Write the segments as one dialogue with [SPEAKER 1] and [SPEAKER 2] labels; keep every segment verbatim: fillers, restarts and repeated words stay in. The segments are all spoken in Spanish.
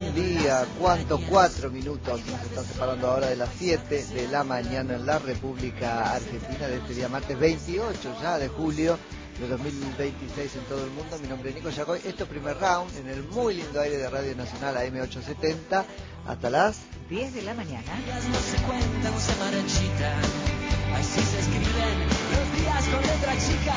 [SPEAKER 1] buen día. ¿Cuánto? Cuatro minutos. Nos están separando ahora de las siete de la mañana en la República Argentina de este día martes veintiocho ya de julio de dos mil veintiséis en todo el mundo. Mi nombre es Nico Yacoy. Esto es Primer Round en el muy lindo aire de Radio Nacional A M ochocientos setenta hasta las
[SPEAKER 2] diez de la mañana.
[SPEAKER 3] No se cuentan, se marchitan. Así se escriben los días con letra chica.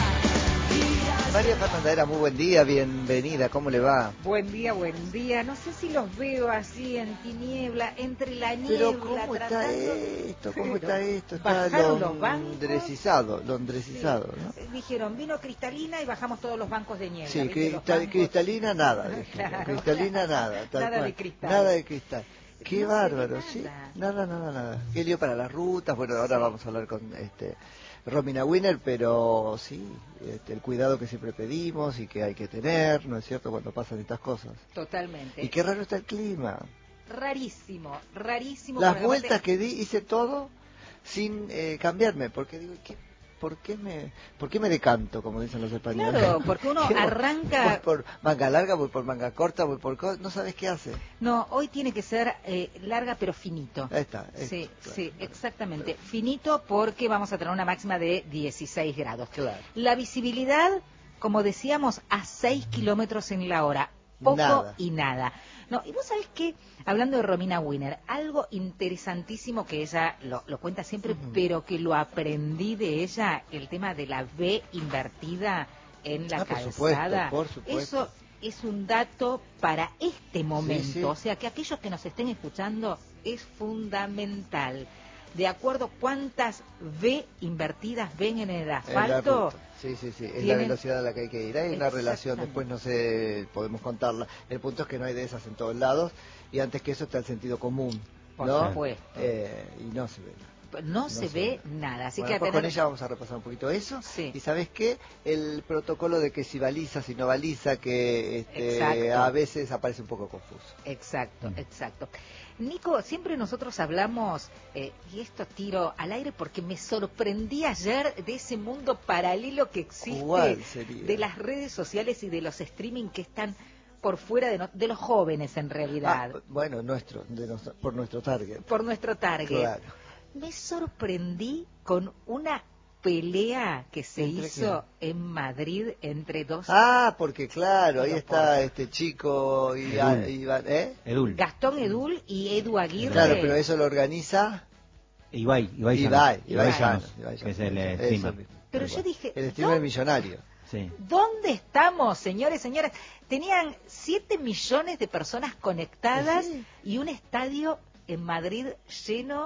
[SPEAKER 1] María Fernanda, muy buen día, bienvenida, ¿cómo le va?
[SPEAKER 2] Buen día, buen día. No sé si los veo así en tiniebla, entre la niebla.
[SPEAKER 1] Pero ¿cómo está
[SPEAKER 2] tratando...
[SPEAKER 1] esto? ¿Cómo está esto? Está
[SPEAKER 2] Bajaron los bancos.
[SPEAKER 1] londresizado, londresizado,
[SPEAKER 2] sí.
[SPEAKER 1] ¿no?
[SPEAKER 2] Dijeron, vino cristalina y bajamos todos los bancos de niebla.
[SPEAKER 1] Sí, cristal, cristalina nada,
[SPEAKER 2] claro,
[SPEAKER 1] cristalina
[SPEAKER 2] claro.
[SPEAKER 1] nada. Tal
[SPEAKER 2] nada
[SPEAKER 1] cual.
[SPEAKER 2] de cristal.
[SPEAKER 1] Nada de cristal. Qué
[SPEAKER 2] no
[SPEAKER 1] bárbaro,
[SPEAKER 2] nada.
[SPEAKER 1] ¿sí? Nada, nada, nada. Qué lío para las rutas. Bueno, ahora
[SPEAKER 2] sí.
[SPEAKER 1] vamos a hablar con este Romina Winner, pero sí, este, el cuidado que siempre pedimos y que hay que tener, ¿no es cierto?, cuando pasan estas cosas.
[SPEAKER 2] Totalmente.
[SPEAKER 1] Y qué raro está el clima.
[SPEAKER 2] Rarísimo, rarísimo.
[SPEAKER 1] Las vueltas
[SPEAKER 2] aparte...
[SPEAKER 1] que di, hice todo sin eh, cambiarme, porque digo, ¿qué? ¿Por qué me, por qué me decanto, como dicen los españoles?
[SPEAKER 2] Claro, porque uno arranca...
[SPEAKER 1] Voy por manga larga, voy por manga corta, voy por... Co... No sabes qué hace.
[SPEAKER 2] No, hoy tiene que ser eh, larga pero finito.
[SPEAKER 1] Ahí está. Esto,
[SPEAKER 2] sí,
[SPEAKER 1] claro,
[SPEAKER 2] sí,
[SPEAKER 1] claro,
[SPEAKER 2] exactamente.
[SPEAKER 1] claro.
[SPEAKER 2] Finito porque vamos a tener una máxima de dieciséis grados.
[SPEAKER 1] Claro.
[SPEAKER 2] La visibilidad, como decíamos, a seis kilómetros en la hora. Poco
[SPEAKER 1] nada.
[SPEAKER 2] y nada. No, y vos sabés que, hablando de Romina Winner, algo interesantísimo que ella lo, lo cuenta siempre, uh-huh. pero que lo aprendí de ella, el tema de la V invertida en la
[SPEAKER 1] ah,
[SPEAKER 2] calzada.
[SPEAKER 1] Por supuesto, por supuesto.
[SPEAKER 2] Eso es un dato para este momento.
[SPEAKER 1] Sí, sí.
[SPEAKER 2] O sea, que aquellos que nos estén escuchando es fundamental. De acuerdo cuántas V invertidas ven en el asfalto.
[SPEAKER 1] Sí, sí, sí, es
[SPEAKER 2] tienen...
[SPEAKER 1] la velocidad a la que hay que ir. Hay una relación, después no sé, podemos contarla. El punto es que no hay de esas en todos lados y antes que eso está el sentido común,
[SPEAKER 2] Por
[SPEAKER 1] ¿no?
[SPEAKER 2] supuesto.
[SPEAKER 1] Eh, y no se ve.
[SPEAKER 2] No, no se, se ve, ve nada. Así
[SPEAKER 1] bueno,
[SPEAKER 2] que
[SPEAKER 1] pues
[SPEAKER 2] tener...
[SPEAKER 1] con ella vamos a repasar un poquito eso.
[SPEAKER 2] Sí.
[SPEAKER 1] Y ¿sabes qué? El protocolo de que si baliza, si no baliza, que este, a veces aparece un poco confuso.
[SPEAKER 2] Exacto, mm. exacto. Nico, siempre nosotros hablamos, eh, y esto tiro al aire porque me sorprendí ayer de ese mundo paralelo que existe de las redes sociales y de los streaming que están por fuera de, no, de los jóvenes en realidad.
[SPEAKER 1] Ah, bueno, nuestro, de nos, por nuestro target.
[SPEAKER 2] Por nuestro target.
[SPEAKER 1] Claro.
[SPEAKER 2] Me sorprendí con una pelea que se hizo quién? en Madrid entre dos...
[SPEAKER 1] Ah, porque claro, ahí está este chico y,
[SPEAKER 4] Edul.
[SPEAKER 1] y, ¿eh?
[SPEAKER 4] Edul.
[SPEAKER 2] Gastón Edul y Edu Aguirre.
[SPEAKER 1] Claro, pero eso lo organiza...
[SPEAKER 4] Ibai, Ibai
[SPEAKER 1] Ibai,
[SPEAKER 4] Ibai
[SPEAKER 1] Llanos,
[SPEAKER 4] que es el streamer.
[SPEAKER 2] Pero yo dije...
[SPEAKER 1] El streamer millonario.
[SPEAKER 4] Sí.
[SPEAKER 2] ¿Dónde estamos, señores, señoras? Tenían siete millones de personas conectadas
[SPEAKER 1] sí.
[SPEAKER 2] y un estadio en Madrid lleno...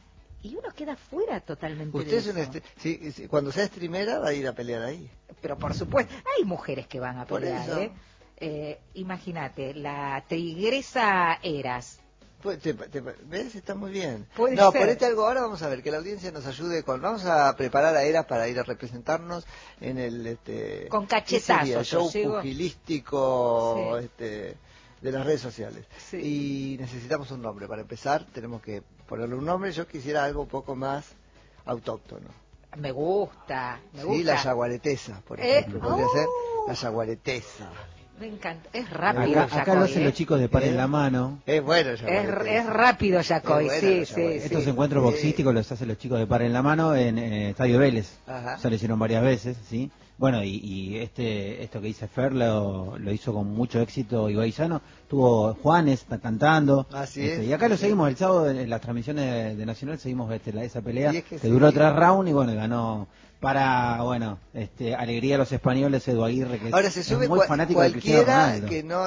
[SPEAKER 2] Y uno queda fuera totalmente
[SPEAKER 1] Usted
[SPEAKER 2] de
[SPEAKER 1] es
[SPEAKER 2] eso.
[SPEAKER 1] un sí, sí, cuando sea streamera va a ir a pelear ahí.
[SPEAKER 2] Pero por supuesto, hay mujeres que van a pelear,
[SPEAKER 1] por eso.
[SPEAKER 2] ¿eh? eh Imagínate, la tigresa Eras.
[SPEAKER 1] Pues, te, te, ¿Ves? Está muy bien.
[SPEAKER 2] Puede
[SPEAKER 1] no,
[SPEAKER 2] ser.
[SPEAKER 1] ponete algo ahora, vamos a ver, que la audiencia nos ayude con... Vamos a preparar a Eras para ir a representarnos en el... Este,
[SPEAKER 2] con cachetazos.
[SPEAKER 1] El show
[SPEAKER 2] llego...
[SPEAKER 1] pugilístico...
[SPEAKER 2] Sí.
[SPEAKER 1] Este, de las redes sociales.
[SPEAKER 2] Sí.
[SPEAKER 1] Y necesitamos un nombre. Para empezar, tenemos que ponerle un nombre. Yo quisiera algo un poco más autóctono.
[SPEAKER 2] Me gusta, me
[SPEAKER 1] sí,
[SPEAKER 2] gusta.
[SPEAKER 1] La Yaguaretesa, por
[SPEAKER 2] eh,
[SPEAKER 1] ejemplo. Podría
[SPEAKER 2] oh,
[SPEAKER 1] ser La Yaguaretesa.
[SPEAKER 2] Me encanta. Es rápido,
[SPEAKER 4] Acá, acá lo hacen
[SPEAKER 2] ¿eh?
[SPEAKER 4] los chicos de Par
[SPEAKER 1] ¿Eh?
[SPEAKER 4] en la Mano.
[SPEAKER 1] Es bueno,
[SPEAKER 2] es, es rápido, Yacoy, sí, sí,
[SPEAKER 4] Estos
[SPEAKER 2] sí.
[SPEAKER 4] encuentros
[SPEAKER 1] sí.
[SPEAKER 4] boxísticos los hacen los chicos de Par en la Mano en eh, Estadio Vélez.
[SPEAKER 1] Ajá.
[SPEAKER 4] Ya lo hicieron varias veces, ¿sí? Bueno, y, y este esto que dice Fer lo, lo hizo con mucho éxito Ibai Llano. Tuvo Juanes está cantando.
[SPEAKER 1] Así
[SPEAKER 4] este,
[SPEAKER 1] es.
[SPEAKER 4] y acá lo
[SPEAKER 1] sí.
[SPEAKER 4] seguimos el sábado en las transmisiones de, de Nacional, seguimos este, la, esa pelea
[SPEAKER 1] es que
[SPEAKER 4] que
[SPEAKER 1] sí.
[SPEAKER 4] duró tres rounds y bueno, ganó para, bueno, este alegría a los españoles Edu Aguirre, que
[SPEAKER 1] Ahora se
[SPEAKER 4] es
[SPEAKER 1] sube
[SPEAKER 4] muy
[SPEAKER 1] cual,
[SPEAKER 4] fanático de Cristiano
[SPEAKER 1] cualquiera
[SPEAKER 4] Ronaldo.
[SPEAKER 1] que no...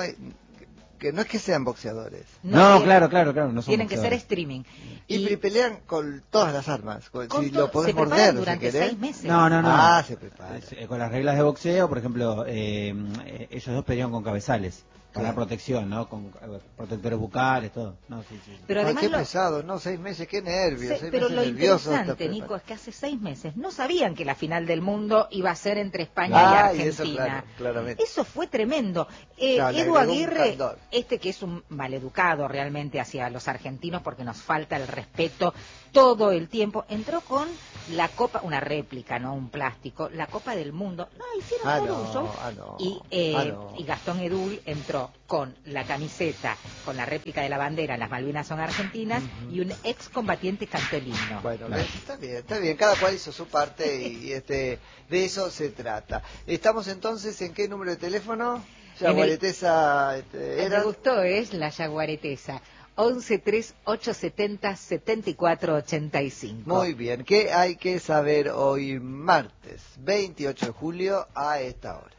[SPEAKER 1] que no es que sean boxeadores.
[SPEAKER 4] No,
[SPEAKER 2] No,
[SPEAKER 4] no claro, claro, claro. No son
[SPEAKER 2] tienen que ser
[SPEAKER 4] boxeadores.
[SPEAKER 2] streaming.
[SPEAKER 1] Y, y pelean con todas las armas. Con,
[SPEAKER 2] con
[SPEAKER 1] si
[SPEAKER 2] to-
[SPEAKER 1] lo podés
[SPEAKER 2] se preparan
[SPEAKER 1] morder,
[SPEAKER 2] durante
[SPEAKER 1] si querés.
[SPEAKER 2] seis meses.
[SPEAKER 4] No, no, no.
[SPEAKER 1] Ah, se prepara.
[SPEAKER 4] Eh, Con las reglas de boxeo, por ejemplo, eh, eh, ellos dos pelearon con cabezales. Para
[SPEAKER 1] Claro.
[SPEAKER 4] la protección, ¿no? Con eh, protectores bucales, todo. No, sí, sí.
[SPEAKER 2] Pero
[SPEAKER 1] Ay,
[SPEAKER 2] además
[SPEAKER 1] qué
[SPEAKER 2] lo,
[SPEAKER 1] pesado, ¿no? Seis meses, qué nervios.
[SPEAKER 2] se-
[SPEAKER 1] seis
[SPEAKER 2] pero
[SPEAKER 1] meses
[SPEAKER 2] lo
[SPEAKER 1] nerviosos,
[SPEAKER 2] interesante,
[SPEAKER 1] está
[SPEAKER 2] Nico,
[SPEAKER 1] preparado.
[SPEAKER 2] es que hace seis meses no sabían que la final del mundo iba a ser entre España
[SPEAKER 1] Ah,
[SPEAKER 2] y
[SPEAKER 1] y eso,
[SPEAKER 2] Argentina.
[SPEAKER 1] claro, claramente.
[SPEAKER 2] Eso fue tremendo. Eh,
[SPEAKER 1] Claro, le
[SPEAKER 2] Edu
[SPEAKER 1] agregó un
[SPEAKER 2] Aguirre,
[SPEAKER 1] candor.
[SPEAKER 2] este que es un maleducado realmente hacia los argentinos porque nos falta el respeto todo el tiempo, entró con la copa, una réplica, no un plástico, la Copa del Mundo, no, hicieron
[SPEAKER 1] ah,
[SPEAKER 2] todo
[SPEAKER 1] no,
[SPEAKER 2] un show.
[SPEAKER 1] Ah, no,
[SPEAKER 2] y, eh,
[SPEAKER 1] ah, no.
[SPEAKER 2] y Gastón Edul entró con la camiseta, con la réplica de la bandera, las Malvinas son argentinas, uh-huh. y un excombatiente cantó el himno.
[SPEAKER 1] Bueno, claro. Está bien, está bien, cada cual hizo su parte y, y este de eso se trata. Estamos entonces, ¿en qué número de teléfono? Yaguaretesa, este, era...
[SPEAKER 2] Me gustó, es la Yaguaretesa. once tres ocho setenta setenta y cuatro ochenta y cinco.
[SPEAKER 1] Muy bien, ¿qué hay que saber hoy martes veintiocho de julio a esta hora?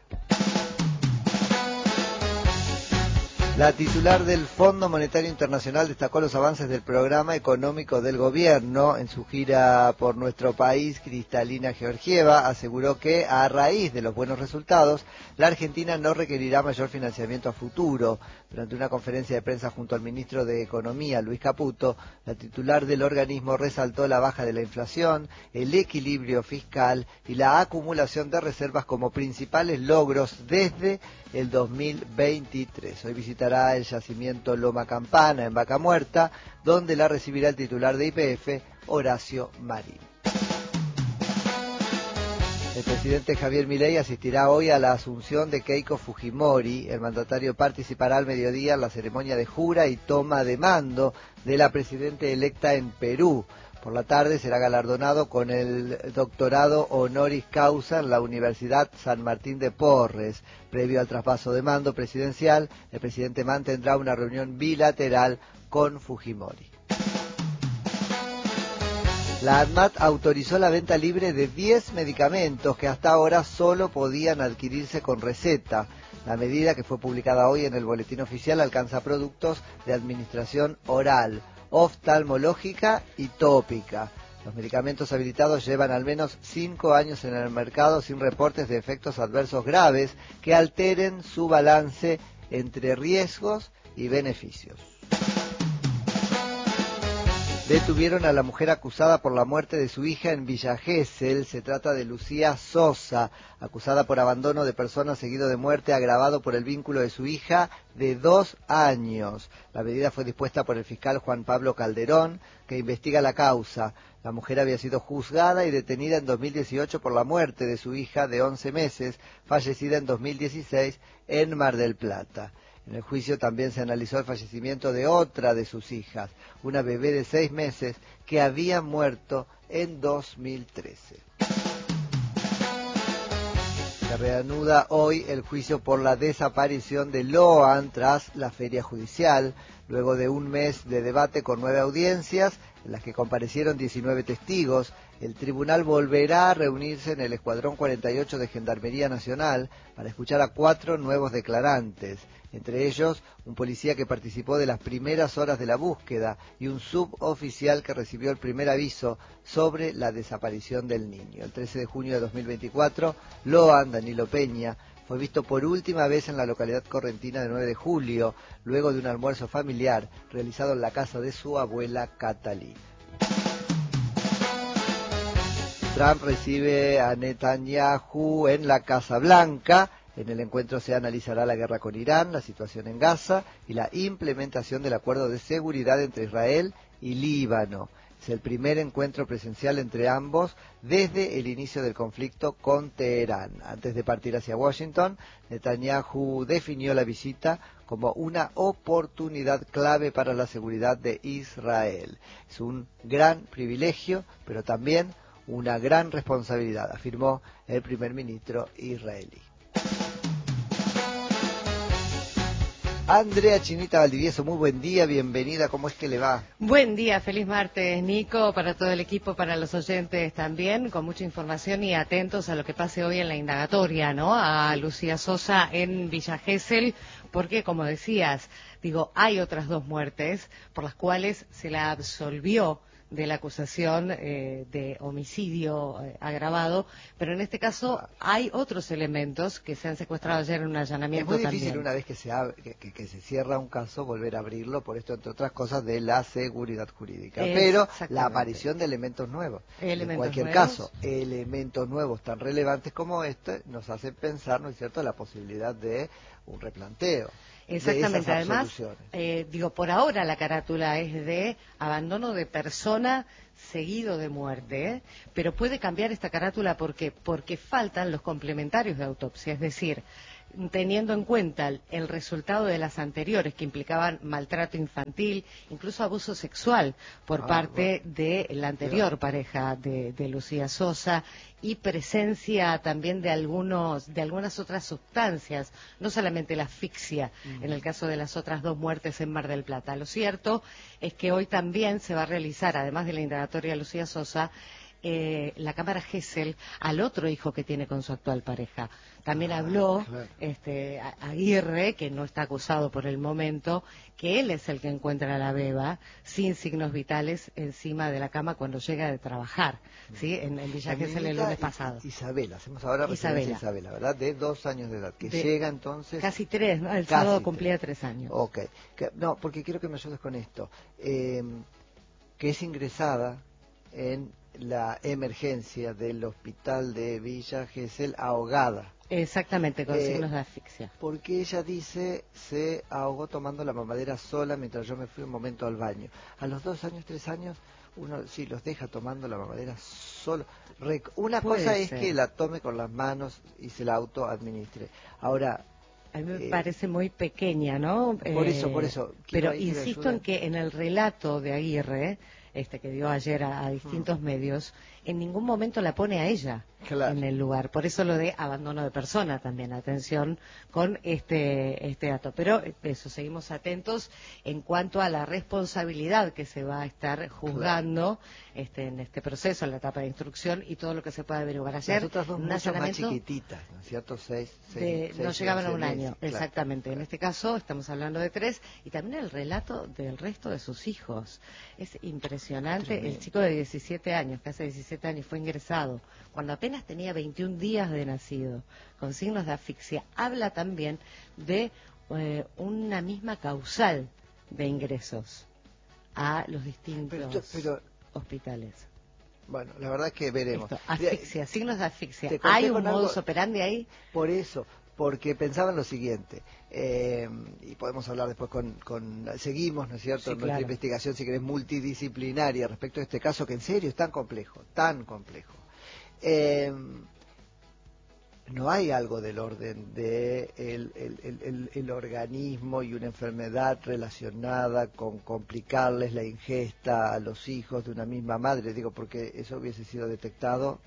[SPEAKER 1] La titular del Fondo Monetario Internacional destacó los avances del programa económico del gobierno. En su gira por nuestro país, Kristalina Georgieva aseguró que, a raíz de los buenos resultados, la Argentina no requerirá mayor financiamiento a futuro. Durante una conferencia de prensa junto al ministro de Economía, Luis Caputo, la titular del organismo resaltó la baja de la inflación, el equilibrio fiscal y la acumulación de reservas como principales logros desde el dos mil veintitrés. Hoy visitará el yacimiento Loma Campana en Vaca Muerta, donde la recibirá el titular de Y P F, Horacio Marín. El presidente Javier Milei asistirá hoy a la asunción de Keiko Fujimori. El mandatario participará al mediodía en la ceremonia de jura y toma de mando de la presidenta electa en Perú. Por la tarde será galardonado con el doctorado honoris causa en la Universidad San Martín de Porres. Previo al traspaso de mando presidencial, el presidente mantendrá una reunión bilateral con Fujimori. La ANMAT autorizó la venta libre de diez medicamentos que hasta ahora solo podían adquirirse con receta. La medida, que fue publicada hoy en el Boletín Oficial, alcanza productos de administración oral, oftalmológica y tópica. Los medicamentos habilitados llevan al menos cinco años en el mercado sin reportes de efectos adversos graves que alteren su balance entre riesgos y beneficios. Detuvieron a la mujer acusada por la muerte de su hija en Villa Gesell. Se trata de Lucía Sosa, acusada por abandono de persona seguido de muerte agravado por el vínculo de su hija de dos años. La medida fue dispuesta por el fiscal Juan Pablo Calderón, que investiga la causa. La mujer había sido juzgada y detenida en dos mil dieciocho por la muerte de su hija de once meses, fallecida en dos mil dieciséis en Mar del Plata. En el juicio también se analizó el fallecimiento de otra de sus hijas, una bebé de seis meses que había muerto en dos mil trece. Se reanuda hoy el juicio por la desaparición de Loan tras la feria judicial, luego de un mes de debate con nueve audiencias, en las que comparecieron diecinueve testigos. El tribunal volverá a reunirse en el Escuadrón cuarenta y ocho de Gendarmería Nacional para escuchar a cuatro nuevos declarantes, entre ellos un policía que participó de las primeras horas de la búsqueda y un suboficial que recibió el primer aviso sobre la desaparición del niño. El trece de junio de dos mil veinticuatro, Loan Danilo Peña fue visto por última vez en la localidad correntina de nueve de julio, luego de un almuerzo familiar realizado en la casa de su abuela Catalina. Trump recibe a Netanyahu en la Casa Blanca. En el encuentro se analizará la guerra con Irán, la situación en Gaza y la implementación del acuerdo de seguridad entre Israel y Líbano. Es el primer encuentro presencial entre ambos desde el inicio del conflicto con Teherán. Antes de partir hacia Washington, Netanyahu definió la visita como una oportunidad clave para la seguridad de Israel. Es un gran privilegio, pero también una gran responsabilidad, afirmó el primer ministro israelí. Andrea Chinita Valdivieso, muy buen día, bienvenida, ¿cómo es que le va?
[SPEAKER 5] Buen día, feliz martes, Nico, para todo el equipo, para los oyentes también, con mucha información y atentos a lo que pase hoy en la indagatoria, ¿no? A Lucía Sosa en Villa Gesell, porque, como decías, digo, hay otras dos muertes por las cuales se la absolvió de la acusación eh, de homicidio eh, agravado, pero en este caso hay otros elementos que se han secuestrado ayer en un allanamiento también.
[SPEAKER 1] Es muy difícil también. Una vez que se, abre, que, que, que se cierra un caso volver a abrirlo, por esto, entre otras cosas, de la seguridad jurídica. Pero la aparición de elementos nuevos.
[SPEAKER 5] Elementos
[SPEAKER 1] en cualquier
[SPEAKER 5] nuevos.
[SPEAKER 1] caso, elementos nuevos tan relevantes como este nos hacen pensar, ¿no es cierto?, la posibilidad de un replanteo.
[SPEAKER 5] Exactamente, además, eh, digo, por ahora la carátula es de abandono de persona seguido de muerte, ¿eh? Pero puede cambiar esta carátula porque porque faltan los complementarios de autopsia, es decir, teniendo en cuenta el, el resultado de las anteriores que implicaban maltrato infantil, incluso abuso sexual por ah, parte bueno. de la anterior Pero... pareja de, de Lucía Sosa y presencia también de algunos de algunas otras sustancias, no solamente la asfixia, uh-huh. en el caso de las otras dos muertes en Mar del Plata. Lo cierto es que hoy también se va a realizar, además de la indagatoria de Lucía Sosa, Eh, la cámara Gesell al otro hijo que tiene con su actual pareja. También ah, habló claro. este, Aguirre, que no está acusado por el momento, que él es el que encuentra a la beba sin signos vitales encima de la cama cuando llega de trabajar, ¿sí? En, en Villa Gesell el lunes pasado.
[SPEAKER 1] Isabela, hacemos ahora referencia a Isabela, ¿verdad? De dos años de edad, que
[SPEAKER 5] de,
[SPEAKER 1] llega entonces...
[SPEAKER 5] Casi tres, ¿no? El sábado cumplía tres años.
[SPEAKER 1] Ok, que, no, porque quiero que me ayudes con esto. Eh, que es ingresada en la emergencia del hospital de Villa Gesell ahogada.
[SPEAKER 5] Exactamente, con eh, signos de asfixia.
[SPEAKER 1] Porque ella dice, se ahogó tomando la mamadera sola mientras yo me fui un momento al baño. A los dos años, tres años, uno sí los deja tomando la mamadera solo. Rec Una Puede cosa ser. es que la tome con las manos y se la autoadministre. Ahora...
[SPEAKER 5] A mí me eh, parece muy pequeña, ¿no?
[SPEAKER 1] Por eso, por eso.
[SPEAKER 5] Pero insisto en que en el relato de Aguirre, este que dio ayer a, a distintos hmm. medios, en ningún momento la pone a ella claro. en el lugar. Por eso lo de abandono de persona también. Atención con este este dato. Pero eso, seguimos atentos en cuanto a la responsabilidad que se va a estar juzgando claro. este, en este proceso, en la etapa de instrucción y todo lo que se puede averiguar. Ayer,
[SPEAKER 1] las otras dos mucho más chiquititas, ¿no es cierto? Seis, seis,
[SPEAKER 5] de,
[SPEAKER 1] seis
[SPEAKER 5] no llegaban a un
[SPEAKER 1] meses,
[SPEAKER 5] año,
[SPEAKER 1] claro,
[SPEAKER 5] exactamente.
[SPEAKER 1] Claro.
[SPEAKER 5] En este caso estamos hablando de tres y también el relato del resto de sus hijos. Es impresionante. Tremendo. El chico de diecisiete años, que hace diecisiete años fue ingresado cuando apenas tenía veintiún días de nacido, con signos de asfixia. Habla también de eh, una misma causal de ingresos a los distintos pero, pero, hospitales.
[SPEAKER 1] Bueno, la verdad es que veremos.
[SPEAKER 5] Esto, asfixia, de, signos de asfixia. ¿Hay un modus algo, operandi ahí?
[SPEAKER 1] Por eso, porque pensaba en lo siguiente, eh, y podemos hablar después con, con seguimos, ¿no es cierto?, sí, nuestra claro. investigación, si querés, multidisciplinaria respecto a este caso, que en serio es tan complejo, tan complejo. Eh, no hay algo del orden de el, el, el, el, el organismo y una enfermedad relacionada con complicarles la ingesta a los hijos de una misma madre, digo, porque eso hubiese sido detectado.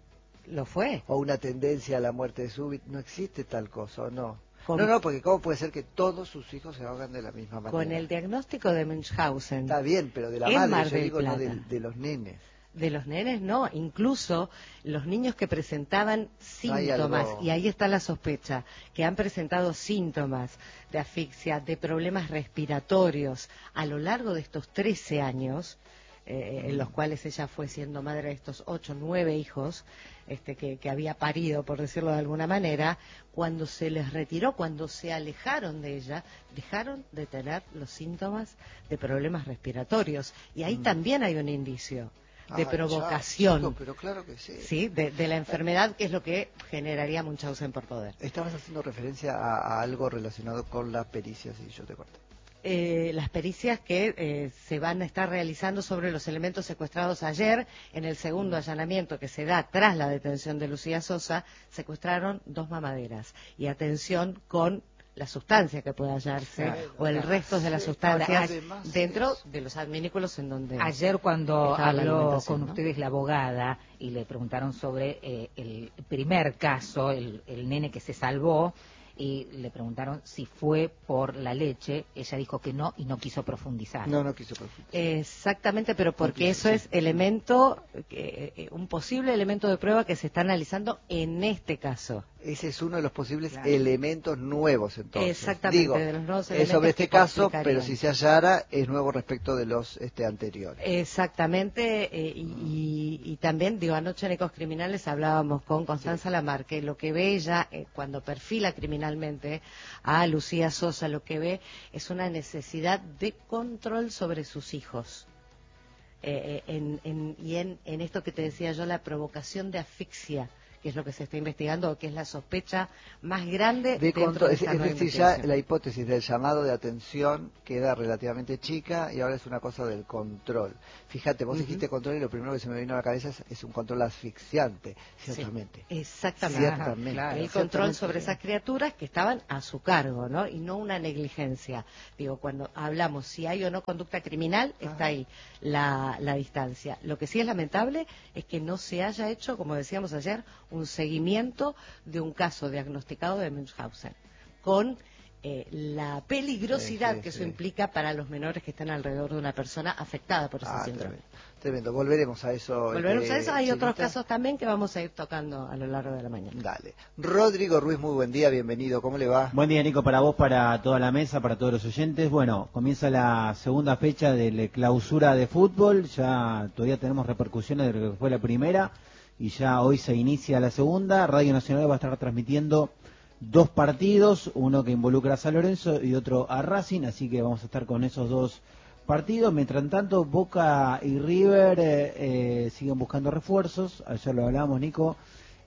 [SPEAKER 5] Lo fue.
[SPEAKER 1] O una tendencia a la muerte súbita. No existe tal cosa, ¿o no?
[SPEAKER 5] Con...
[SPEAKER 1] No, no, porque ¿cómo puede ser que todos sus hijos se ahogan de la misma manera?
[SPEAKER 5] Con el diagnóstico de Münchhausen.
[SPEAKER 1] Está bien, pero de la madre, yo digo, no de, de los nenes.
[SPEAKER 5] De los nenes no, incluso los niños que presentaban síntomas, y ahí está la sospecha, que han presentado síntomas de asfixia, de problemas respiratorios a lo largo de estos trece años, eh, en los cuales ella fue siendo madre de estos ocho, nueve hijos, este, que, que había parido, por decirlo de alguna manera, cuando se les retiró, cuando se alejaron de ella, dejaron de tener los síntomas de problemas respiratorios. Y ahí mm. también hay un indicio de ah, provocación,
[SPEAKER 1] ya, chico, pero claro que sí.
[SPEAKER 5] ¿sí? De, de la enfermedad, que es lo que generaría Münchhausen por poder.
[SPEAKER 1] Estabas haciendo referencia a, a algo relacionado con las pericias, y yo te corto.
[SPEAKER 5] Eh, las pericias que eh, se van a estar realizando sobre los elementos secuestrados ayer. En el segundo allanamiento que se da tras la detención de Lucía Sosa, secuestraron dos mamaderas. Y atención con la sustancia que pueda hallarse, claro, o el resto de las sustancias ahora, dentro es... de los adminículos en donde...
[SPEAKER 2] Ayer cuando habló con ¿no? ustedes la abogada y le preguntaron sobre eh, el primer caso, el, el nene que se salvó, y le preguntaron si fue por la leche, ella dijo que no y no quiso profundizar.
[SPEAKER 1] No, no quiso profundizar.
[SPEAKER 5] Exactamente, pero porque eso es elemento, eh, un posible elemento de prueba que se está analizando en este caso.
[SPEAKER 1] Ese es uno de los posibles claro. elementos nuevos, entonces.
[SPEAKER 5] Exactamente,
[SPEAKER 1] Digo,
[SPEAKER 5] de los nuevos
[SPEAKER 1] es sobre este caso, pero si se hallara, es nuevo respecto de los este anteriores.
[SPEAKER 5] Exactamente, eh, y, y, y también, digo, anoche en Ecos Criminales hablábamos con Constanza sí. Lamar, que lo que ve ella, eh, cuando perfila criminalmente a Lucía Sosa, lo que ve es una necesidad de control sobre sus hijos. Eh, en, en, y en, en esto que te decía yo, la provocación de asfixia, que es lo que se está investigando, o que es la sospecha más grande
[SPEAKER 1] de
[SPEAKER 5] dentro
[SPEAKER 1] control,
[SPEAKER 5] de
[SPEAKER 1] es,
[SPEAKER 5] esta
[SPEAKER 1] es
[SPEAKER 5] nueva
[SPEAKER 1] decir, ya
[SPEAKER 5] investigación.
[SPEAKER 1] la hipótesis del llamado de atención queda relativamente chica y ahora es una cosa del control. Fíjate, vos
[SPEAKER 5] Uh-huh.
[SPEAKER 1] dijiste control y lo primero que se me vino a la cabeza es, es un control asfixiante, ciertamente.
[SPEAKER 5] Sí, exactamente.
[SPEAKER 1] Ciertamente.
[SPEAKER 2] Claro,
[SPEAKER 5] el control
[SPEAKER 1] ciertamente,
[SPEAKER 5] sobre
[SPEAKER 1] sí.
[SPEAKER 5] esas criaturas que estaban a su cargo, ¿no? Y no una negligencia. Digo, cuando hablamos si hay o no conducta criminal,
[SPEAKER 1] Ajá.
[SPEAKER 5] está ahí la, la distancia. Lo que sí es lamentable es que no se haya hecho, como decíamos ayer, un seguimiento de un caso diagnosticado de Münchhausen, con eh, la peligrosidad
[SPEAKER 1] Sí, sí,
[SPEAKER 5] que eso
[SPEAKER 1] sí.
[SPEAKER 5] implica para los menores que están alrededor de una persona afectada por ese
[SPEAKER 1] Ah,
[SPEAKER 5] síndrome.
[SPEAKER 1] tremendo. Tremendo, volveremos a eso.
[SPEAKER 5] Volveremos
[SPEAKER 1] este,
[SPEAKER 5] a eso, hay otros
[SPEAKER 1] Chinita.
[SPEAKER 5] casos también que vamos a ir tocando a lo largo de la mañana.
[SPEAKER 1] Dale. Rodrigo Ruiz, muy buen día, bienvenido, ¿cómo le va?
[SPEAKER 4] Buen día, Nico, para vos, para toda la mesa, para todos los oyentes. Bueno, comienza la segunda fecha de la clausura de fútbol. Ya todavía tenemos repercusiones de lo que fue la primera y ya hoy se inicia la segunda. Radio Nacional va a estar transmitiendo dos partidos, uno que involucra a San Lorenzo y otro a Racing, así que vamos a estar con esos dos partidos. Mientras tanto, Boca y River eh, eh, siguen buscando refuerzos. Ayer lo hablábamos, Nico.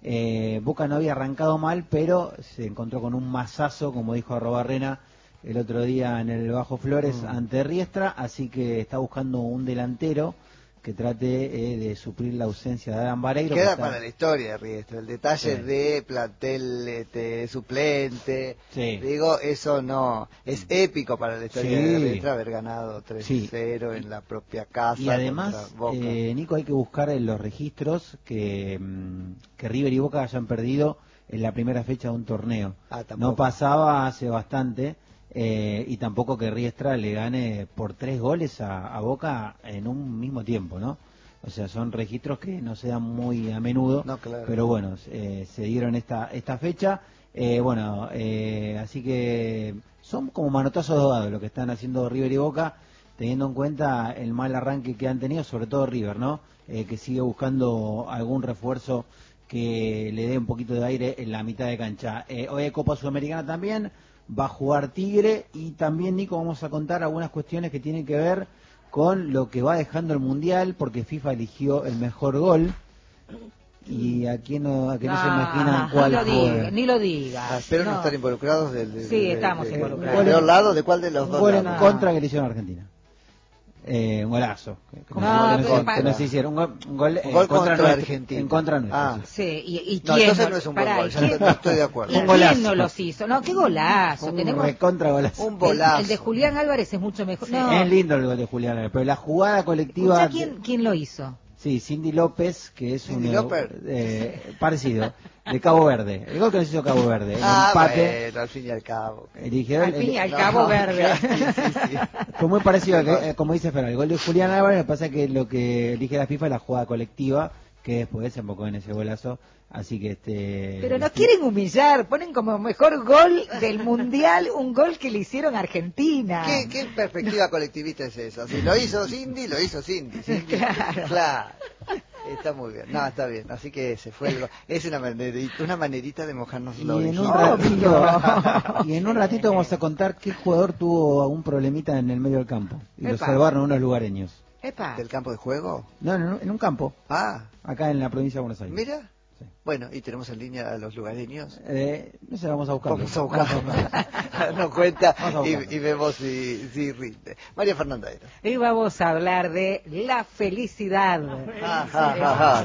[SPEAKER 4] Eh, Boca no había arrancado mal, pero se encontró con un mazazo, como dijo Arrobarrena el otro día en el Bajo Flores, mm. ante Riestra, así que está buscando un delantero que trate eh, de suplir la ausencia de Adán Vareiro.
[SPEAKER 1] Queda
[SPEAKER 4] está...
[SPEAKER 1] para la historia, Riestra, el detalle sí. de plantel este, suplente, sí. digo, eso no, es épico para la historia sí. de Riestra haber ganado tres cero sí. en la propia casa.
[SPEAKER 4] Y además, eh, Nico, hay que buscar en los registros que, que River y Boca hayan perdido en la primera fecha de un torneo.
[SPEAKER 1] Ah,
[SPEAKER 4] no pasaba hace bastante. Eh, y tampoco que Riestra le gane por tres goles a, a Boca en un mismo tiempo, ¿no? O sea, son registros que no se dan muy a menudo,
[SPEAKER 1] no, claro.
[SPEAKER 4] pero bueno, eh, se dieron esta esta fecha. Eh, bueno, eh, así que son como manotazos dorados lo que están haciendo River y Boca, teniendo en cuenta el mal arranque que han tenido, sobre todo River, ¿no? Eh, que sigue buscando algún refuerzo que le dé un poquito de aire en la mitad de cancha. Eh, hoy hay Copa Sudamericana también. Va a jugar Tigre y también, Nico, vamos a contar algunas cuestiones que tienen que ver con lo que va dejando el Mundial, porque FIFA eligió el mejor gol. Y aquí no, aquí no, no se imaginan cuál
[SPEAKER 2] ni lo
[SPEAKER 4] fue.
[SPEAKER 2] Diga, ni lo diga.
[SPEAKER 1] Ah, espero
[SPEAKER 2] no.
[SPEAKER 1] no estar involucrados del... De,
[SPEAKER 2] sí,
[SPEAKER 1] de,
[SPEAKER 2] estamos
[SPEAKER 1] de,
[SPEAKER 2] involucrados.
[SPEAKER 1] ¿Del peor lado? ¿De cuál de los
[SPEAKER 4] un
[SPEAKER 1] dos
[SPEAKER 4] gol en
[SPEAKER 1] lados?
[SPEAKER 4] contra que le hicieron a Argentina. Eh, un golazo. Que, que
[SPEAKER 2] no,
[SPEAKER 4] no,
[SPEAKER 2] pero
[SPEAKER 4] que, que no se hicieron. Un gol, un gol,
[SPEAKER 1] un gol
[SPEAKER 4] en contra,
[SPEAKER 1] contra
[SPEAKER 4] nuestra,
[SPEAKER 1] Argentina.
[SPEAKER 4] En contra nuestra.
[SPEAKER 1] Ah.
[SPEAKER 2] Sí, y, y
[SPEAKER 1] no,
[SPEAKER 2] quién
[SPEAKER 1] entonces
[SPEAKER 2] no,
[SPEAKER 1] no es un
[SPEAKER 2] pará,
[SPEAKER 1] buen gol, ya no, no estoy de acuerdo.
[SPEAKER 2] ¿Y
[SPEAKER 4] un golazo.
[SPEAKER 2] quién no los hizo? No, qué golazo.
[SPEAKER 4] Un
[SPEAKER 2] Tenemos
[SPEAKER 4] recontra golazo.
[SPEAKER 1] Un golazo.
[SPEAKER 2] El, el de Julián Álvarez es mucho mejor.
[SPEAKER 4] Sí,
[SPEAKER 2] no.
[SPEAKER 4] es lindo el gol de Julián Álvarez, pero la jugada colectiva...
[SPEAKER 2] ¿Ya quién, quién lo hizo?
[SPEAKER 4] Sí, Cindy López, que es
[SPEAKER 1] Cindy
[SPEAKER 4] un
[SPEAKER 1] López.
[SPEAKER 4] Eh, parecido, de Cabo Verde. El gol que nos hizo Cabo Verde, el
[SPEAKER 1] ah,
[SPEAKER 4] empate.
[SPEAKER 1] Bueno, al fin y al cabo.
[SPEAKER 2] Eligieron, al fin y al
[SPEAKER 1] no,
[SPEAKER 2] Cabo Verde.
[SPEAKER 1] Sí, sí, sí.
[SPEAKER 4] Fue muy parecido, a que, eh, como dice Fer, el gol de Julián Álvarez. Me pasa que lo que elige la FIFA es la jugada colectiva, que después se enfocó en ese golazo. Así que este...
[SPEAKER 2] Pero nos
[SPEAKER 4] este...
[SPEAKER 2] quieren humillar, ponen como mejor gol del Mundial un gol que le hicieron a Argentina.
[SPEAKER 1] ¿Qué, qué perspectiva colectivista es esa? Si lo hizo Cindy, lo hizo Cindy. Cindy.
[SPEAKER 2] Claro.
[SPEAKER 1] claro. Está muy bien, no, está bien, así que se fue el... Es una manerita, una manerita de mojarnos los
[SPEAKER 4] y en, un ratito, y en un ratito vamos a contar qué jugador tuvo un problemita en el medio del campo. Y
[SPEAKER 2] Epa.
[SPEAKER 4] lo salvaron unos lugareños.
[SPEAKER 2] Epa.
[SPEAKER 1] ¿Del campo de juego?
[SPEAKER 4] No, no, en un campo.
[SPEAKER 1] Ah.
[SPEAKER 4] Acá en la provincia de Buenos Aires.
[SPEAKER 1] Mira.
[SPEAKER 4] Sí.
[SPEAKER 1] Bueno, y tenemos en línea a los lugareños.
[SPEAKER 4] Eh, no sé, vamos a buscarlo.
[SPEAKER 1] Vamos a buscarlo. Nos cuenta y, y vemos si, si rinde. María Fernanda era.
[SPEAKER 2] Y vamos a hablar de la felicidad.
[SPEAKER 1] Ah, ah,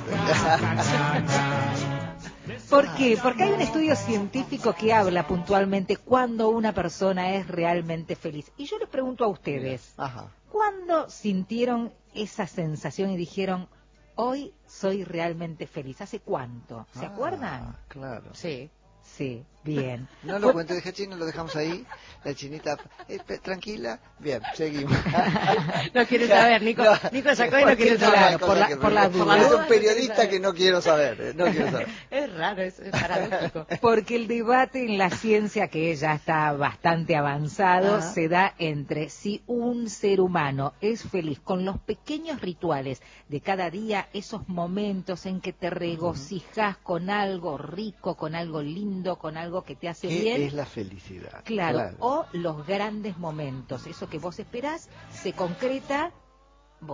[SPEAKER 2] ¿Por qué? Porque hay un estudio científico que habla puntualmente cuando una persona es realmente feliz. Y yo les pregunto a ustedes,
[SPEAKER 1] Ajá.
[SPEAKER 2] ¿cuándo sintieron esa sensación y dijeron, hoy soy realmente feliz? ¿Hace cuánto? ¿Se
[SPEAKER 1] ah,
[SPEAKER 2] acuerdan?
[SPEAKER 1] Claro.
[SPEAKER 2] Sí, sí, bien.
[SPEAKER 1] No lo cuento, deja chino, lo dejamos ahí. La chinita, eh, tranquila. Bien, seguimos.
[SPEAKER 5] No quiere saber, Nico.
[SPEAKER 1] No,
[SPEAKER 5] Nico sacó y no quiere
[SPEAKER 2] claro,
[SPEAKER 5] saber.
[SPEAKER 2] por la, por la duda.
[SPEAKER 1] Es un periodista que no quiero saber. Eh, no quiero saber.
[SPEAKER 5] Es raro, es, es paradójico.
[SPEAKER 2] Porque el debate en la ciencia, que ya está bastante avanzado,
[SPEAKER 1] Ajá.
[SPEAKER 2] se da entre si un ser humano es feliz con los pequeños rituales de cada día, esos momentos en que te regocijas con algo rico, con algo lindo, con algo que te hace
[SPEAKER 1] ¿Qué
[SPEAKER 2] bien.
[SPEAKER 1] es la felicidad?
[SPEAKER 2] Claro,
[SPEAKER 1] claro,
[SPEAKER 2] o los grandes momentos, eso que vos esperás, se concreta, bueno,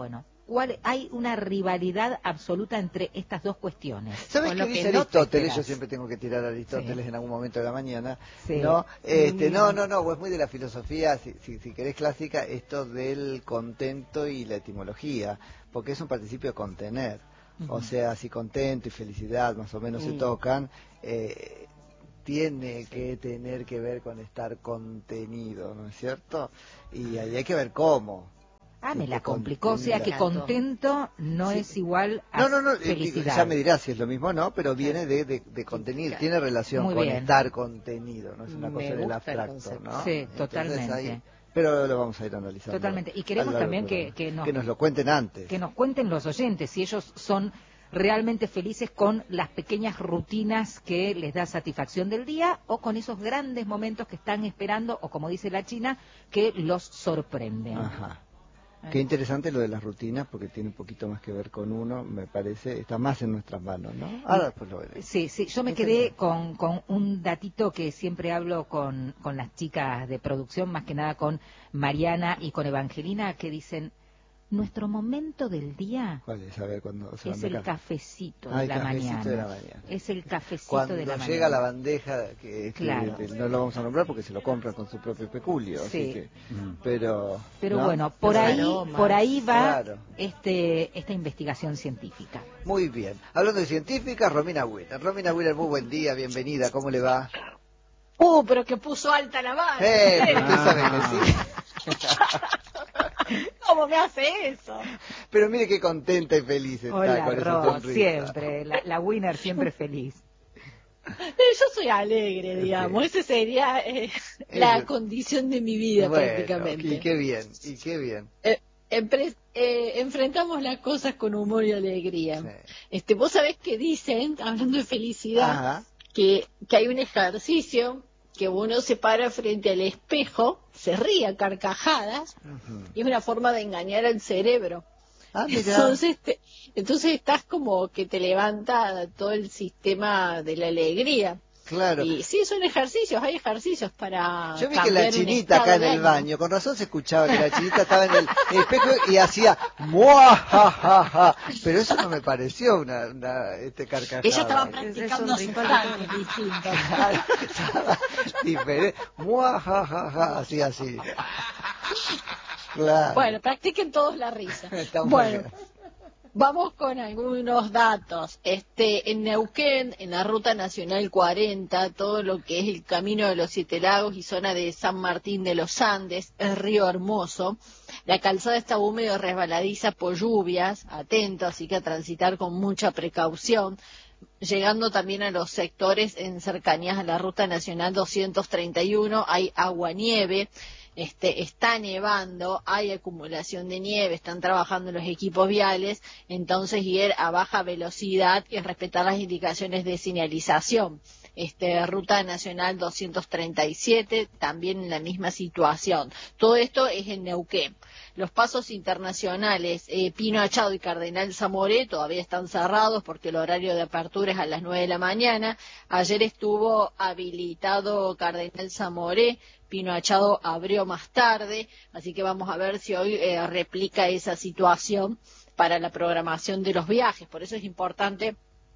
[SPEAKER 2] cual hay una rivalidad absoluta entre estas dos cuestiones.
[SPEAKER 1] ¿Sabes qué dice
[SPEAKER 2] no
[SPEAKER 1] Aristóteles? Yo siempre tengo que tirar a Aristóteles sí. en algún momento de la mañana. Sí. No, este, no, no, no, es muy de la filosofía, si, si, si querés clásica, esto del contento y la etimología, porque es un participio de contener. Uh-huh. O sea, si contento y felicidad más o menos uh-huh. se tocan, eh, tiene que tener que ver con estar contenido, ¿no es cierto? Y ahí hay que ver cómo.
[SPEAKER 2] Ah, me la complicó, o sea que contento no sí. es igual a
[SPEAKER 1] no, no, no,
[SPEAKER 2] felicidad.
[SPEAKER 1] Ya me dirás si es lo mismo o no, pero viene de, de, de contenido, tiene relación Muy con bien. estar contenido, no es una cosa del abstracto, ¿no?
[SPEAKER 2] Sí, Entonces, totalmente.
[SPEAKER 1] Ahí, pero lo vamos a ir analizando.
[SPEAKER 2] Totalmente, y queremos también que, que, nos,
[SPEAKER 1] que nos lo cuenten antes.
[SPEAKER 2] Que nos cuenten los oyentes, si ellos son realmente felices con las pequeñas rutinas que les da satisfacción del día o con esos grandes momentos que están esperando o, como dice la China, que los sorprenden.
[SPEAKER 1] Ajá. Qué interesante lo de las rutinas, porque tiene un poquito más que ver con uno, me parece, está más en nuestras manos, ¿no? Ahora después lo veré.
[SPEAKER 2] Sí, sí, yo me quedé con, con un datito que siempre hablo con, con las chicas de producción, más que nada con Mariana y con Evangelina, que dicen, nuestro momento del día
[SPEAKER 1] ¿Cuál es? A ver, cuando se
[SPEAKER 2] es el cafecito,
[SPEAKER 1] ah,
[SPEAKER 2] de, la
[SPEAKER 1] cafecito de la mañana.
[SPEAKER 2] Es el cafecito
[SPEAKER 1] cuando
[SPEAKER 2] de la mañana.
[SPEAKER 1] Cuando llega la bandeja, que,
[SPEAKER 2] claro.
[SPEAKER 1] que, que no lo vamos a nombrar porque se lo compran con su propio peculio, sí. así que, mm. pero...
[SPEAKER 2] Pero
[SPEAKER 1] ¿no?
[SPEAKER 2] bueno, por ahí, aromas. por ahí va
[SPEAKER 1] claro.
[SPEAKER 2] este esta investigación científica.
[SPEAKER 1] Muy bien. Hablando de científicas, Romina Wheeler. Romina Wheeler, muy buen día, bienvenida, ¿cómo le va?
[SPEAKER 6] Uh, pero que puso alta la vara.
[SPEAKER 1] Eh, pero usted sabe que sí.
[SPEAKER 6] ¿Cómo me hace eso?
[SPEAKER 1] Pero mire qué contenta y feliz está.
[SPEAKER 2] Hola,
[SPEAKER 1] con
[SPEAKER 2] Ro,
[SPEAKER 1] esa sonrisa.
[SPEAKER 2] siempre, la, la winner siempre feliz.
[SPEAKER 6] Yo soy alegre, digamos, esa sería eh, la
[SPEAKER 1] Eso.
[SPEAKER 6] condición de mi vida
[SPEAKER 1] bueno,
[SPEAKER 6] prácticamente.
[SPEAKER 1] Y qué bien, y qué bien.
[SPEAKER 6] Eh, empre- eh, enfrentamos las cosas con humor y alegría. Sí. Este, vos sabés que dicen, hablando de felicidad, que, que hay un ejercicio que uno se para frente al espejo, se ríe a carcajadas, uh-huh. y es una forma de engañar al cerebro.
[SPEAKER 1] Ah,
[SPEAKER 6] entonces, te, entonces estás como que te levanta todo el sistema de la alegría.
[SPEAKER 1] Claro.
[SPEAKER 6] Y sí, son ejercicios, hay ejercicios para.
[SPEAKER 1] Yo vi que la chinita acá en el baño, con razón se escuchaba que la chinita estaba en el espejo y hacía ¡mua! Ja, ja, ja. Pero eso no me pareció una, una este carcajada.
[SPEAKER 6] Ella estaba practicando sustancias distintas.
[SPEAKER 1] Diferente. ¡Mua! Ja, ja, ja. Así, así. Claro.
[SPEAKER 6] Bueno, practiquen todos la risa.
[SPEAKER 1] Está muy
[SPEAKER 6] bueno.
[SPEAKER 1] bien.
[SPEAKER 6] Vamos con algunos datos. Este, en Neuquén, en la Ruta Nacional cuarenta, todo lo que es el Camino de los Siete Lagos y zona de San Martín de los Andes, es Río Hermoso. La calzada está húmeda y resbaladiza por lluvias, atento, así que a transitar con mucha precaución. Llegando también a los sectores en cercanías a la Ruta Nacional doscientos treinta y uno, hay agua-nieve. Este, está nevando, hay acumulación de nieve, están trabajando los equipos viales, entonces ir a baja velocidad y respetar las indicaciones de señalización. Este, Ruta Nacional doscientos treinta y siete, también en la misma situación. Todo esto es en Neuquén. Los pasos internacionales, eh, Pino Achado y Cardenal Zamoré todavía están cerrados porque el horario de apertura es a las nueve de la mañana. Ayer estuvo habilitado Cardenal Zamoré, Pino Achado abrió más tarde, así que vamos a ver si hoy eh, replica esa situación para la programación de los viajes. Por eso es importante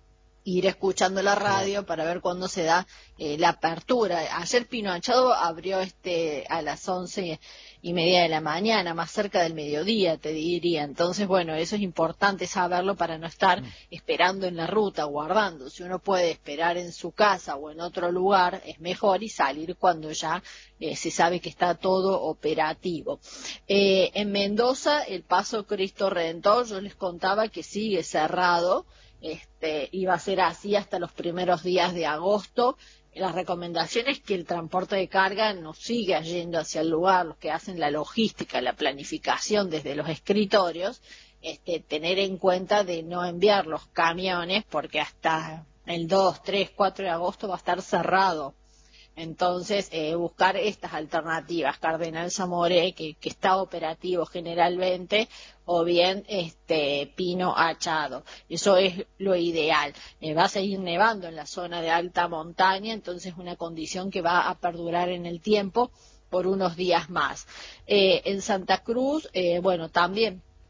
[SPEAKER 6] ir escuchando la radio para ver cuándo se da eh, la apertura. Ayer Pino Achado abrió este a las once y media de la mañana, más cerca del mediodía, te diría. Entonces, bueno, eso es importante saberlo para no estar esperando en la ruta, guardando. Si uno puede esperar en su casa o en otro lugar, es mejor, y salir cuando ya eh, se sabe que está todo operativo. Eh, en Mendoza, el Paso Cristo Redentor, yo les contaba que sigue cerrado. Este, iba a ser así hasta los primeros días de agosto. La recomendación es que el transporte de carga no siga yendo hacia el lugar, los que hacen la logística, la planificación desde los escritorios, este, tener en cuenta de no enviar los camiones porque hasta el dos, tres, cuatro de agosto va a estar cerrado. Entonces, eh, buscar estas alternativas, Cardenal Zamoré, que, que está operativo generalmente, o bien este Pino Achado. Eso es lo ideal. Eh, va a seguir nevando en la zona de alta montaña, entonces una condición que va a perdurar en el tiempo por unos días más. Eh, en Santa Cruz, eh, bueno, también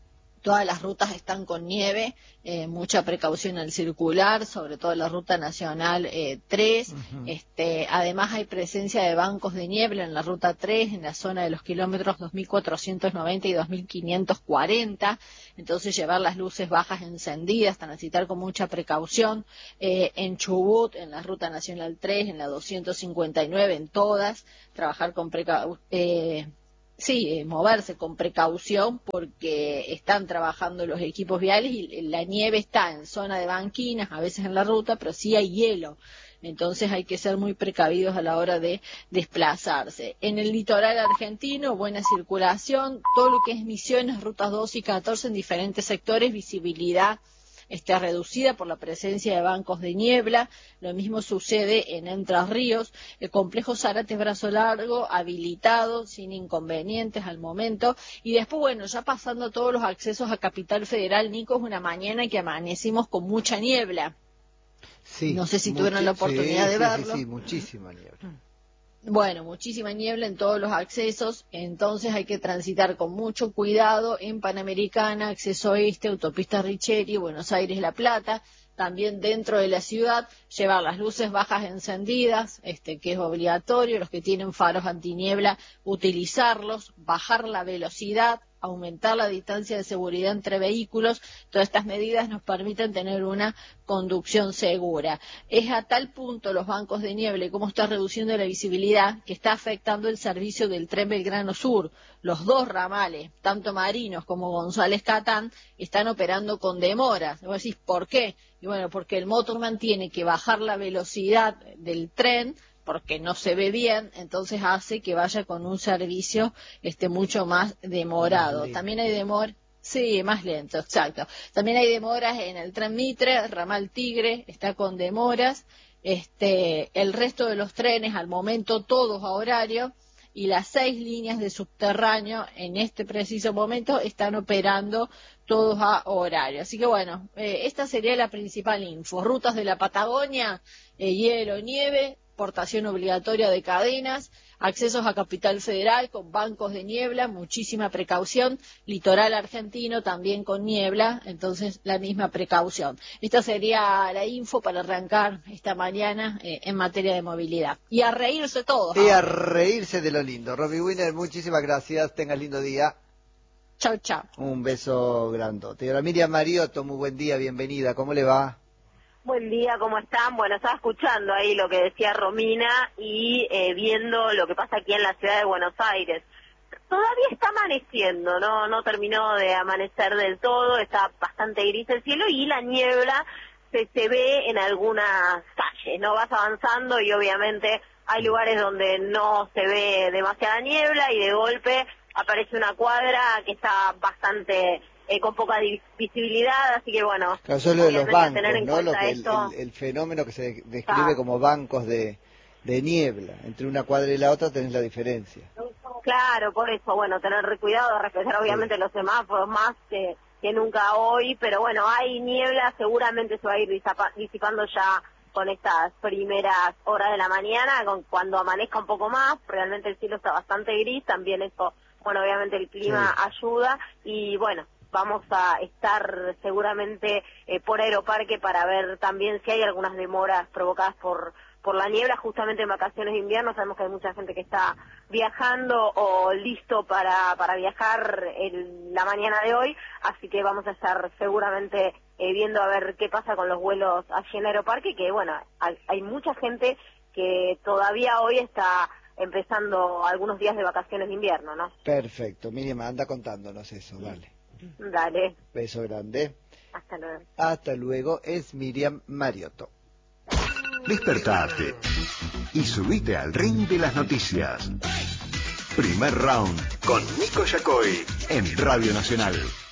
[SPEAKER 6] Todas las rutas están con nieve, eh, mucha precaución al circular, sobre todo la ruta nacional eh, tres. Uh-huh. Este, además hay presencia de bancos de niebla en la ruta tres, en la zona de los kilómetros dos mil cuatrocientos noventa y dos mil quinientos cuarenta. Entonces llevar las luces bajas encendidas, transitar con mucha precaución. Eh, en Chubut, en la ruta nacional tres, en la doscientos cincuenta y nueve, en todas, trabajar con precaución. Eh, Sí, eh, moverse con precaución porque están trabajando los equipos viales y la nieve está en zona de banquinas, a veces en la ruta, pero sí hay hielo. Entonces hay que ser muy precavidos a la hora de desplazarse. En el litoral argentino, buena circulación, todo lo que es Misiones, rutas dos y catorce en diferentes sectores, visibilidad está reducida por la presencia de bancos de niebla. Lo mismo sucede en Entre Ríos, el complejo Zárate Brazo Largo habilitado sin inconvenientes al momento. Y después, bueno, ya pasando todos los accesos a Capital Federal, Nico, es una mañana que amanecimos con mucha niebla.
[SPEAKER 1] Sí,
[SPEAKER 6] no sé si tuvieron la oportunidad
[SPEAKER 1] sí,
[SPEAKER 6] de
[SPEAKER 1] sí,
[SPEAKER 6] verlo.
[SPEAKER 1] Sí, sí, muchísima niebla.
[SPEAKER 6] Bueno, muchísima niebla en todos los accesos, entonces hay que transitar con mucho cuidado en Panamericana, acceso este, autopista Richeri, Buenos Aires, La Plata. También dentro de la ciudad, llevar las luces bajas encendidas, este, que es obligatorio, los que tienen faros antiniebla, utilizarlos, bajar la velocidad, aumentar la distancia de seguridad entre vehículos. Todas estas medidas nos permiten tener una conducción segura. Es a tal punto los bancos de niebla y cómo está reduciendo la visibilidad que está afectando el servicio del tren Belgrano Sur. Los dos ramales, tanto Marinos como González Catán, están operando con demoras. Y vos decís, ¿por qué? Y bueno, porque el motorman tiene que bajar la velocidad del tren porque no se ve bien, entonces hace que vaya con un servicio este mucho más demorado. Más También hay demora, sí, más lento, exacto. También hay demoras en el tren Mitre, ramal Tigre, está con demoras. Este, el resto de los trenes al momento todos a horario y las seis líneas de subterráneo en este preciso momento están operando todos a horario. Así que bueno, eh, esta sería la principal info. Rutas de la Patagonia, eh, hielo, nieve, portación obligatoria de cadenas, accesos a Capital Federal con bancos de niebla, muchísima precaución, litoral argentino también con niebla, entonces la misma precaución. Esta sería la info para arrancar esta mañana eh, en materia de movilidad. Y a reírse todos.
[SPEAKER 1] Y a reírse de lo lindo. Robbie Winner, muchísimas gracias, tengas lindo día.
[SPEAKER 6] Chau, chau.
[SPEAKER 1] Un beso grandote. Y ahora Miriam Mariotto, muy buen día, bienvenida, ¿cómo le va?
[SPEAKER 7] Buen día, ¿cómo están? Bueno, estaba escuchando ahí lo que decía Romina y eh, viendo lo que pasa aquí en la ciudad de Buenos Aires. Todavía está amaneciendo, no no terminó de amanecer del todo, está bastante gris el cielo y la niebla se, se ve en algunas calles, ¿no? Vas avanzando y obviamente hay lugares donde no se ve demasiada niebla y de golpe aparece una cuadra que está bastante... Eh, con poca visibilidad, así que bueno,
[SPEAKER 1] claro, solo de los bancos, ¿no? Lo que
[SPEAKER 7] esto...
[SPEAKER 1] el, el, el fenómeno que se describe ah. como bancos de, de niebla, entre una cuadra y la otra tenés la diferencia.
[SPEAKER 7] Claro, por eso, bueno, tener cuidado, respetar obviamente sí. los semáforos más que, que nunca hoy, pero bueno, hay niebla, seguramente se va a ir disipando ya con estas primeras horas de la mañana, con cuando amanezca un poco más, realmente el cielo está bastante gris, también eso, bueno, obviamente el clima sí. ayuda, y bueno, vamos a estar seguramente eh, por Aeroparque para ver también si hay algunas demoras provocadas por por la niebla, justamente en vacaciones de invierno. Sabemos que hay mucha gente que está viajando o listo para para viajar en la mañana de hoy, así que vamos a estar seguramente eh, viendo a ver qué pasa con los vuelos allí en Aeroparque, que bueno, hay, hay mucha gente que todavía hoy está empezando algunos días de vacaciones de invierno, ¿no?
[SPEAKER 1] Perfecto, Miriam, anda contándonos eso, vale.
[SPEAKER 7] Dale.
[SPEAKER 1] Beso grande.
[SPEAKER 7] Hasta luego.
[SPEAKER 1] Hasta luego, es Miriam Mariotto.
[SPEAKER 8] Despertate y subite al ring de las noticias. Primer round con Nico Yacoy en Radio Nacional.